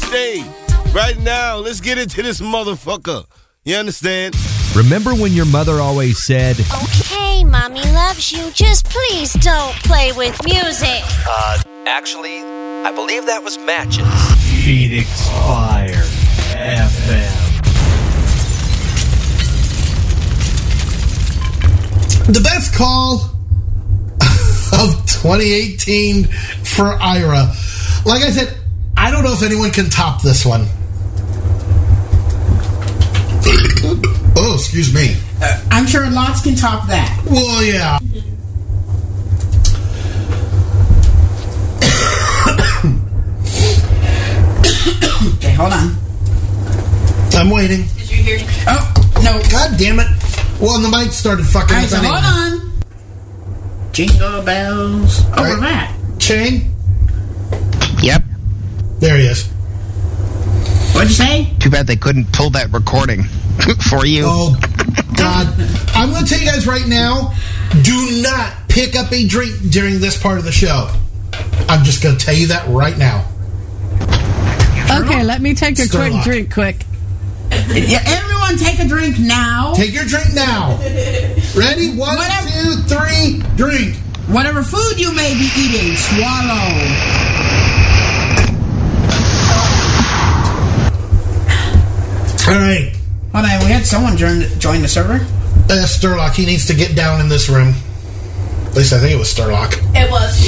stage. Right now, let's get into this motherfucker. You understand? Remember when your mother always said, "Okay, Mommy loves you. Just please don't play with music." Actually, I believe that was Matches. Phoenix Fire FM. The best call of 2018 for Ira. Like I said, I don't know if anyone can top this one. Oh, excuse me. I'm sure lots can top that. Well, yeah. Okay, hold on. I'm waiting. Did you hear? Oh, no. God damn it. Well, the mic started fucking All right, up so anyway. hold on. Jingle bells. Over All right. that. Shane? Yep. There he is. What'd you say? Too bad they couldn't pull that recording for you. Oh, God. I'm going to tell you guys right now, do not pick up a drink during this part of the show. I'm just going to tell you that right now. Okay, let me take a quick drink, quick. Yeah, everyone take a drink now. Take your drink now. Ready? 1, 2, 3, drink. Whatever food you may be eating, swallow. All right. Hold on, we had someone join the server. Sturlock, he needs to get down in this room. At least I think it was Sturlock. It was.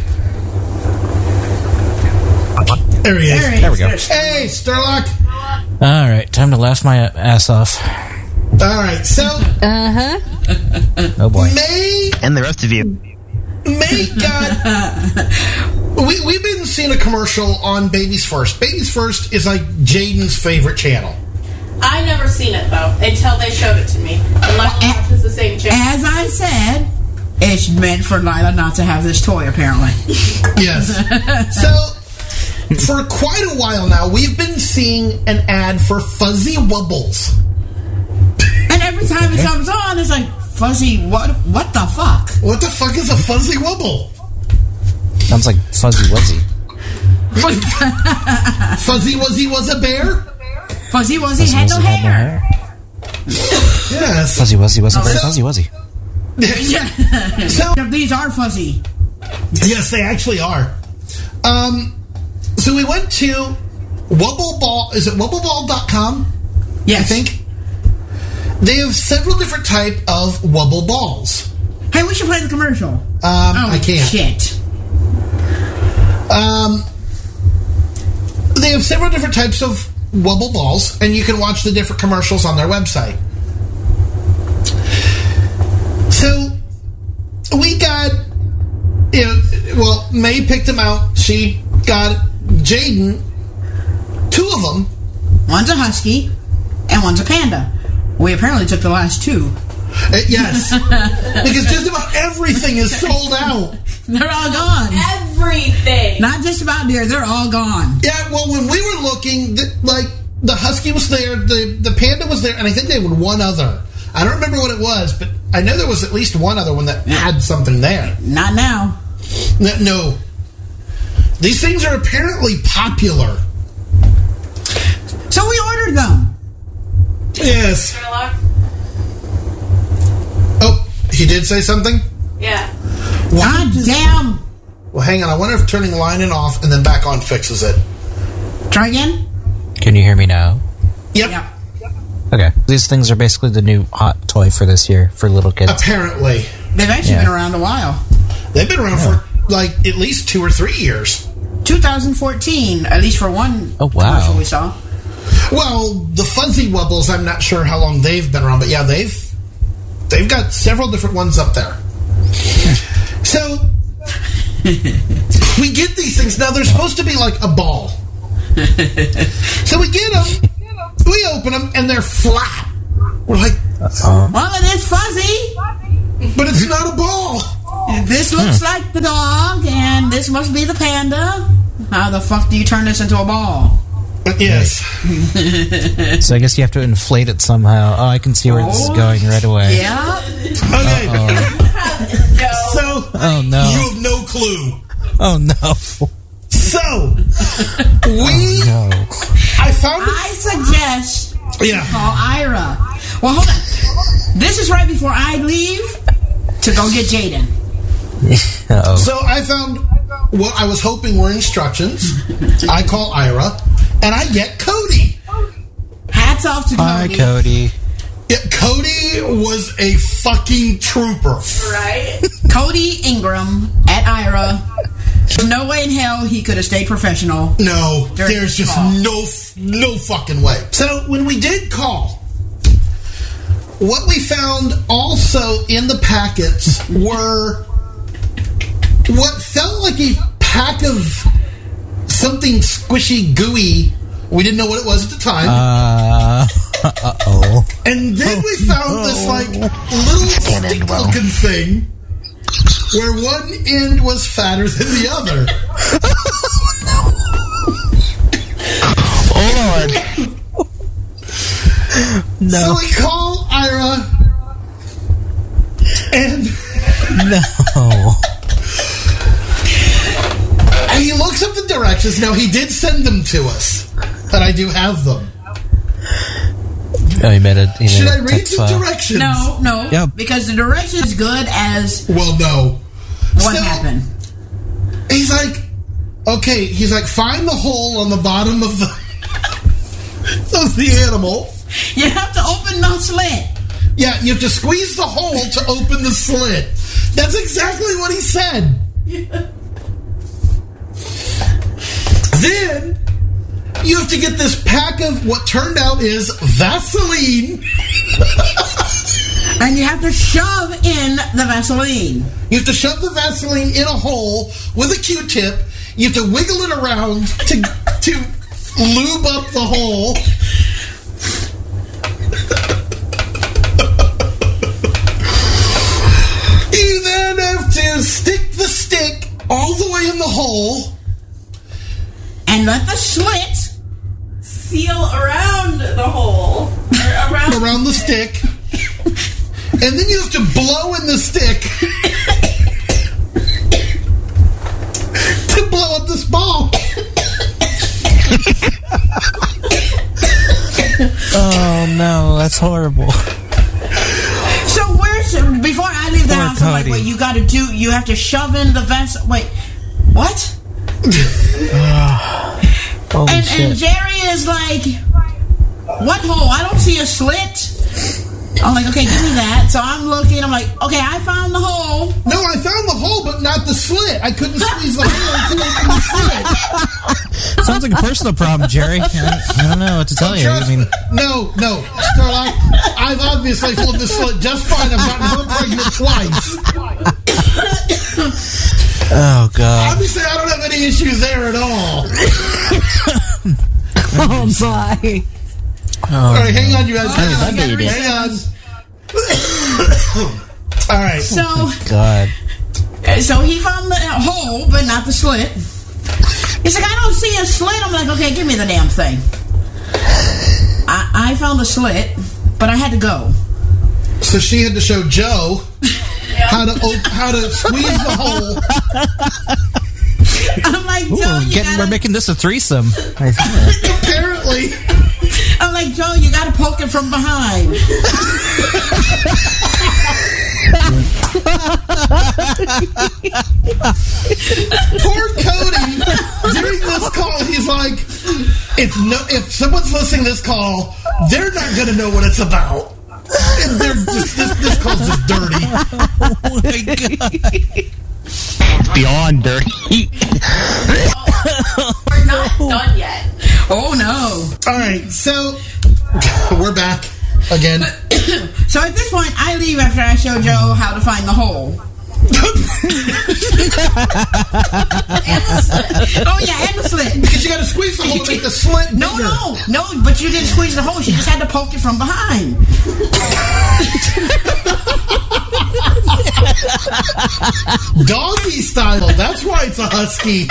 There he is. There we go. Hey, Sturlock. All right, time to laugh my ass off. All right, so... Oh, boy. May... And the rest of you. May God... We've been seeing a commercial on Babies First. Babies First is like Jaden's favorite channel. I never seen it though until they showed it to me. And Lila watches the same channel. As I said, it's meant for Lila not to have this toy, apparently. Yes. So, for quite a while now, we've been seeing an ad for Fuzzy Wubbles. And every time it comes on, it's like, Fuzzy, what the fuck? What the fuck is a Fuzzy Wubble? Sounds like Fuzzy Wuzzy. Fuzzy Wuzzy was a bear? Fuzzy Wuzzy had no hair. Yes. Fuzzy Wuzzy wasn't very fuzzy, was he? So these are fuzzy. Yes, they actually are. So we went to Wubbleball. Is it wubbleball.com? Yes. I think. They have several different type of Wubble balls. Hey, we should play the commercial. I can't. Shit. They have several different types of Wubble balls, and you can watch the different commercials on their website. So, we got, May picked them out. She got Jaden, 2 of them. One's a husky, and one's a panda. We apparently took the last 2. Yes. Because just about everything is sold out. They're all gone. Everything. Not just about deer, they're all gone. Yeah, well, when we were looking, the husky was there, the panda was there, and I think they had one other. I don't remember what it was, but I know there was at least one other one that had something there. Not now. No. These things are apparently popular. So we ordered them. Yes. Sherlock? Oh, he did say something? Yeah. God damn. Well, hang on. I wonder if turning line off and then back on fixes it. Try again? Can you hear me now? Yep. Okay. These things are basically the new hot toy for this year for little kids. Apparently. They've actually been around a while. They've been around for at least 2 or 3 years. 2014, at least for one commercial we saw. Well, the Fuzzy Wubbles, I'm not sure how long they've been around, but yeah, they've got several different ones up there. So, we get these things. Now, they're supposed to be like a ball. So we get them, we open them, and they're flat. We're like, well, it is fuzzy. But it's not a ball. This looks like the dog, and this must be the panda. How the fuck do you turn this into a ball? Yes. So I guess you have to inflate it somehow. Oh, I can see where this is going right away. Yeah. Okay. So, oh no. You have no clue. Oh no. So, we I suggest you call Ira. Well, hold on. This is right before I leave to go get Jaden. Uh-oh. So I found what I was hoping were instructions. I call Ira, and I get Cody. Hats off to Cody. Hi, Cody. Yeah, Cody was a fucking trooper. Right? Cody Ingram at Ira. There's no way in hell he could have stayed professional. No, During there's this just call. no fucking way. So when we did call, what we found also in the packets were what felt like a pack of something squishy, gooey. We didn't know what it was at the time. Uh-oh. And then we found this like little stick-looking thing where one end was fatter than the other. Hold on. No. So we call Ira, and No. he looks up the directions. Now, he did send them to us, and I do have them. Oh, you made it. Should I read the directions? No, Yep. because the direction is good as Well, no. what happened. He's like, okay, find the hole on the bottom of the animal. You have to open the slit. Yeah, you have to squeeze the hole to open the slit. That's exactly what he said. Then you have to get this pack of what turned out is Vaseline. And you have to shove in the Vaseline. You have to shove the Vaseline in a hole with a Q-tip. You have to wiggle it around to lube up the hole. You then have to stick the stick all the way in the hole. And let the slit Seal around the hole. Or around the stick. And then you have to blow in the stick to blow up this ball. Oh, no. That's horrible. So where's before I leave the Poor house? I'm like, Cody. wait, you have to shove in the vest. Wait, what? Holy And shit. Jerry is like, what hole? I don't see a slit. I'm like, okay, give me that. So I'm looking. I'm like, okay, I found the hole. No, I found the hole, but not the slit. I couldn't squeeze the hole to open the slit. Sounds like a personal problem, Jerry. I don't know what to tell you. I mean, No, Starlock, I've obviously pulled the slit just fine. I've gotten her pregnant twice. oh, God. Obviously, I don't have any issues there at all. Oh, my. All right, hang on, you guys. Hang on. All right. God. So he found the hole, but not the slit. He's like, I don't see a slit. I'm like, okay, give me the damn thing. I found the slit, but I had to go. So she had to show Joe how to squeeze the hole. I'm like, Joe, We're making this a threesome. Apparently. I'm like, Joe, you gotta poke it from behind. Poor Cody. During this call, he's like, if someone's listening to this call, they're not going to know what it's about. And they're just, this call's just dirty. Oh, my God. Beyond dirty. We're not done yet. Oh, no. All right, so we're back again. So at this point, I leave after I show Joe how to find the hole. Oh, yeah, and the slit. Because you got to squeeze the hole to make the slit bigger. No, but you didn't squeeze the hole. She just had to poke it from behind. Doggy style. That's why it's a husky.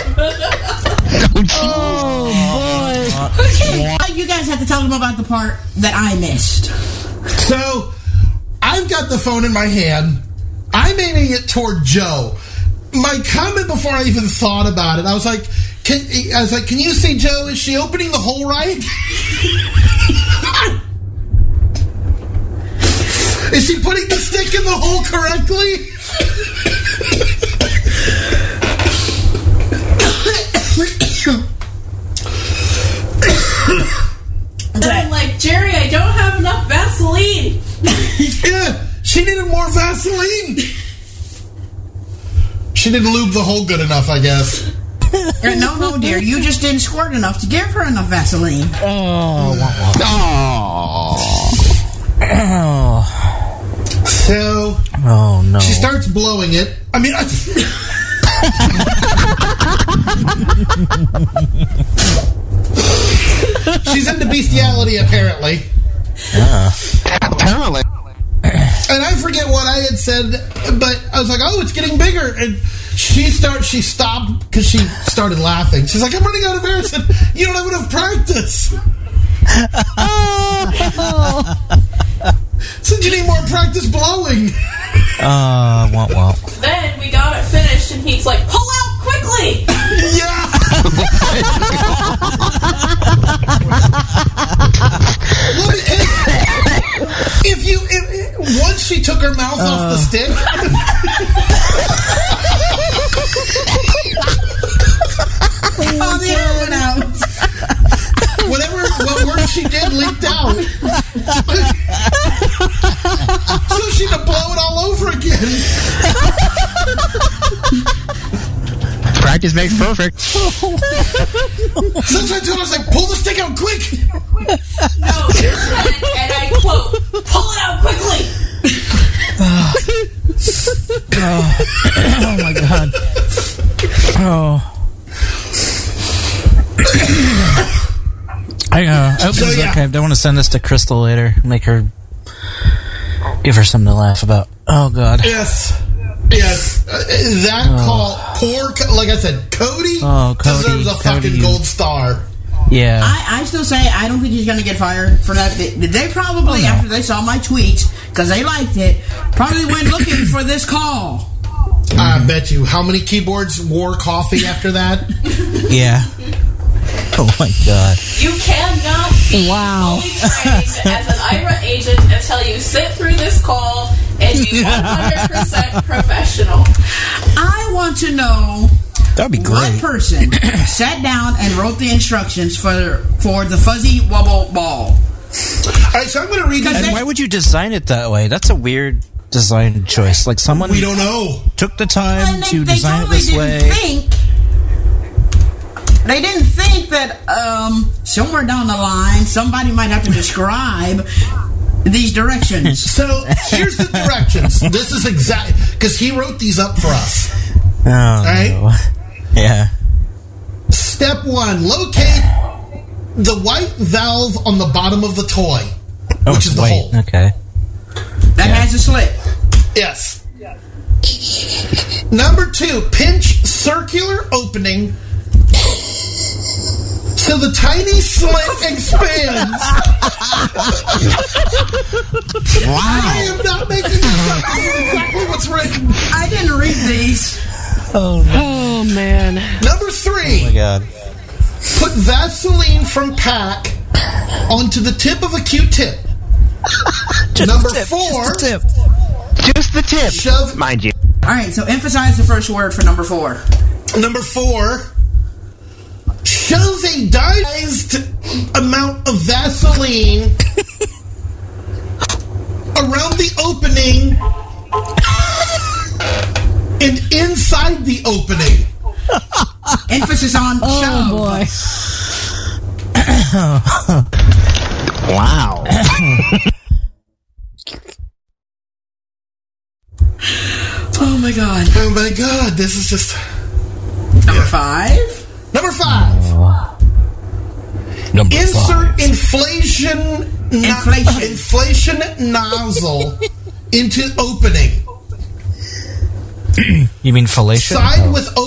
Oh, boy. Okay, you guys have to tell them about the part that I missed. So, I've got the phone in my hand. I'm aiming it toward Joe. My comment before I even thought about it, I was like, I was like, can you see, Joe? Is she opening the hole right? Is she putting the stick in the hole correctly? I'm like, Jerry, I don't have enough Vaseline. Yeah, she needed more Vaseline. She didn't lube the hole good enough, I guess. No, dear. You just didn't squirt enough to give her enough Vaseline. So, no. She starts blowing it. I mean, she's into bestiality, apparently. Apparently. And I forget what I had said, but I was like, "Oh, it's getting bigger." And she stopped because she started laughing. She's like, "I'm running out of air." I said, "You don't have enough practice." Said you need more practice blowing. Then we got it finished, and he's like, "Pull out quickly!" Yeah. If once she took her mouth off the stick. The air went out. What word she did leaked out. So she had to blow it all over again. Practice makes perfect. Sometimes I told her, I was like, pull the stick out quick. No, you said, and I quote, "Pull it out quickly." Oh my god. I hope this is okay. I don't want to send this to Crystal later. Give her something to laugh about. Oh god. Yes. That call, like I said, Cody deserves a fucking gold star. Yeah. I still say I don't think he's going to get fired for that. They probably, after they saw my tweet, because they liked it, probably went looking for this call. I bet you. How many keyboards wore coffee after that? Yeah. Oh my god. You cannot be fully trained as an IRA agent until you sit through this call and be 100% professional. I want to know that'd be great. What person sat down and wrote the instructions for the fuzzy wubble ball? All right, so I'm going to read this. And why would you design it that way? That's a weird design choice. Like someone we don't know took the time to design it totally this way. They didn't think that somewhere down the line somebody might have to describe these directions. So here's the directions. This is exactly because he wrote these up for us. Oh, all right. No. Yeah. Step 1: locate the white valve on the bottom of the toy, which is the hole. Okay. That has a slit. Yes. Number 2: pinch circular opening so the tiny slit expands. Wow. I am not making this up. This is exactly what's written. I didn't read these. Oh, no. Oh, man. Number 3. Oh, my God. Put Vaseline from pack onto the tip of a Q-tip. Number 4. Just the tip. Shove. Mind you. All right, so emphasize the first word for number 4. Number 4. Shove a diced amount of Vaseline around the opening and inside the opening. Emphasis on shove. Boy. Wow. Oh my god. Oh my god, this is just... Number 5. Number 5. Insert inflation nozzle into opening. You mean fellation? Side with